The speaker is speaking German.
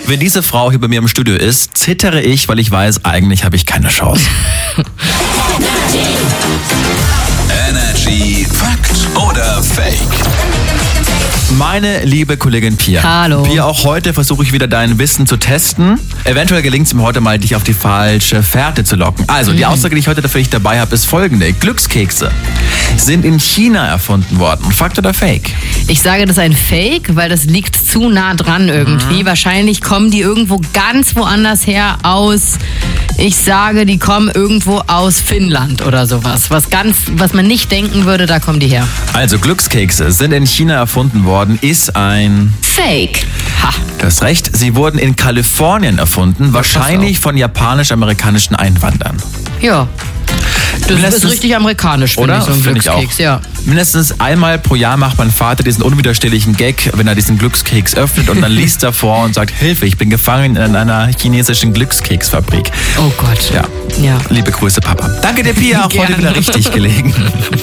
Wenn diese Frau hier bei mir im Studio ist, zittere ich, weil ich weiß, eigentlich habe ich keine Chance. Energy Fakt oder Fake? Meine liebe Kollegin Pia. Hallo. Pia, auch heute versuche ich wieder dein Wissen zu testen. Eventuell gelingt es mir heute mal, dich auf die falsche Fährte zu locken. Also, die Aussage, die ich heute für dich dabei habe, ist folgende. Glückskekse sind in China erfunden worden. Fakt oder Fake? Ich sage, das ist ein Fake, weil das liegt zu nah dran irgendwie. Wahrscheinlich kommen die irgendwo ganz woanders her aus. Ich sage, die kommen irgendwo aus Finnland oder sowas. Was man nicht denken würde, da kommen die her. Also, Glückskekse sind in China erfunden worden, ist ein... Fake. Ha. Du hast recht, sie wurden in Kalifornien erfunden, wahrscheinlich von japanisch-amerikanischen Einwanderern. Ja. Das ist richtig amerikanisch, finde Oder? ich, so ein Finde ich Glückskeks, auch. ja. Mindestens einmal pro Jahr macht mein Vater diesen unwiderstehlichen Gag, wenn er diesen Glückskeks öffnet und dann liest er vor und sagt, Hilfe, ich bin gefangen in einer chinesischen Glückskeksfabrik. Oh Gott. Ja. Ja. Liebe Grüße, Papa. Danke dir, Pia, auch heute Gerne. wieder richtig gelegen.